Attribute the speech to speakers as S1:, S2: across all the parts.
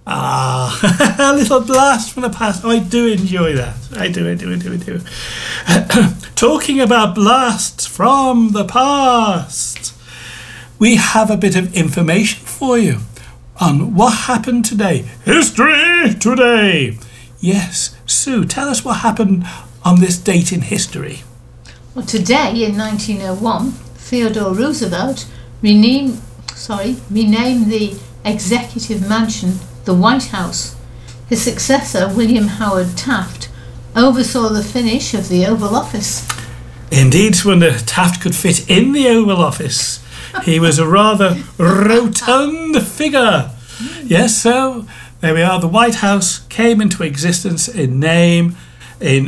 S1: Ah, a little blast from the past. Oh, I do enjoy that. I do. Talking about blasts from the past, we have a bit of information for you on what happened today. History today. Yes, Sue, tell us what happened on this date in history.
S2: Well, today in 1901, Theodore Roosevelt renamed the Executive Mansion the White House. His successor, William Howard Taft, oversaw the finish of the Oval Office.
S1: Indeed, Wonder, Taft could fit in the Oval Office. He was a rather rotund figure. Yes, so there we are. The White House came into existence in name in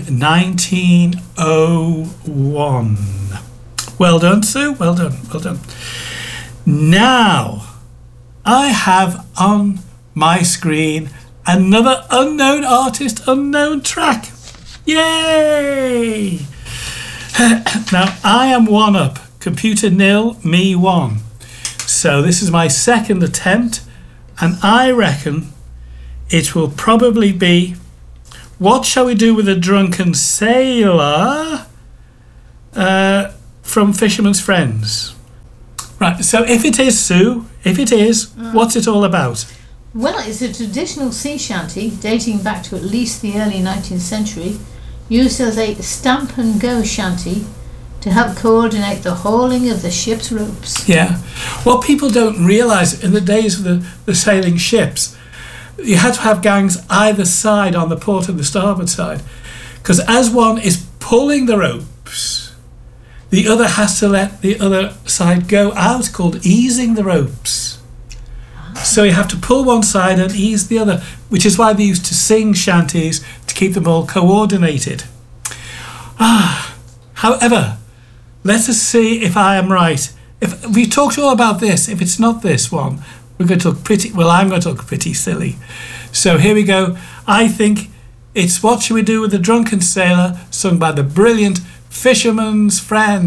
S1: 1901. Well done, Sue. Well done. Now, I have on my screen another unknown artist, unknown track. Yay! Now, I am 1 up. Computer 0, me 1. So this is my second attempt, and I reckon it will probably be What Shall We Do with a Drunken Sailor from Fisherman's Friends. Right, so if it is, Sue, what's it all about?
S2: Well, it's a traditional sea shanty dating back to at least the early 19th century, used as a stamp and go shanty to help coordinate the hauling of the ship's ropes.
S1: Yeah. What people don't realise, in the days of the sailing ships, you had to have gangs either side on the port and the starboard side, because as one is pulling the ropes, the other has to let the other side go out, called easing the ropes. So you have to pull one side and ease the other, which is why they used to sing shanties to keep them all coordinated. However, let us see if I am right. If we talked all about this, if it's not this one, we're going to look pretty, well, I'm going to look pretty silly. So here we go. I think it's What Shall We Do with a Drunken Sailor, sung by the brilliant Fisherman's Friends.